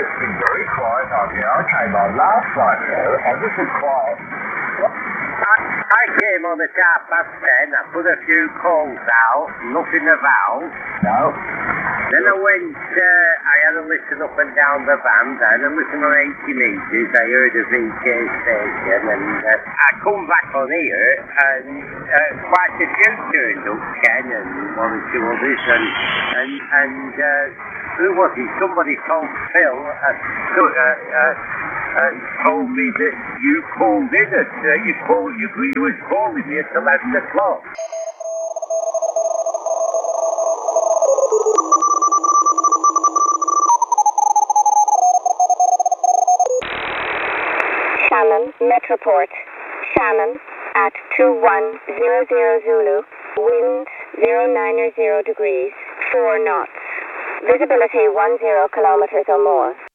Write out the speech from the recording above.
it's been very quiet on here. I came on last night here, and this is quiet. I came on at 10:30. I put a few calls out, nothing about. No. Then I went, I had a listen up and down the band, and I listened on 80 metres. I heard a VK station, and I come back on here, and quite a few turned up, Ken, and one or two others, and who was it? Somebody called Phil, told me that you called in at, you was calling me at 11 o'clock. Shannon, Metroport. Shannon at 2100 Zulu. Wind 090 degrees, 4 knots. Visibility 10 kilometers or more.